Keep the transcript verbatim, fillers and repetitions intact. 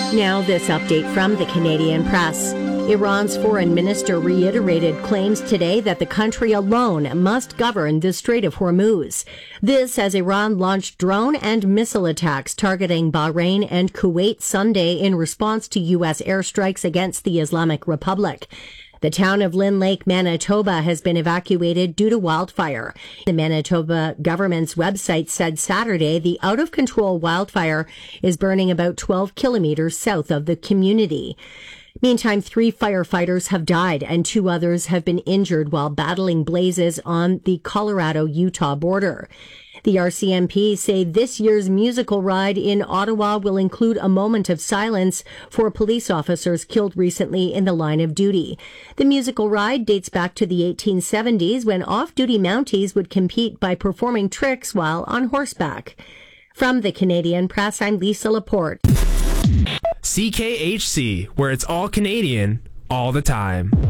Now, this update from the Canadian Press. Iran's foreign minister reiterated claims today that the country alone must govern the Strait of Hormuz. This as Iran launched drone and missile attacks targeting Bahrain and Kuwait Sunday in response to U S airstrikes against the Islamic Republic. The town of Lynn Lake, Manitoba, has been evacuated due to wildfire. The Manitoba government's website said Saturday the out-of-control wildfire is burning about twelve kilometers south of the community. Meantime, three firefighters have died and two others have been injured while battling blazes on the Colorado-Utah border. The R C M P say this year's musical ride in Ottawa will include a moment of silence for police officers killed recently in the line of duty. The musical ride dates back to the eighteen seventies when off-duty Mounties would compete by performing tricks while on horseback. From the Canadian Press, I'm Lisa Laporte. C K H C, where it's all Canadian, all the time.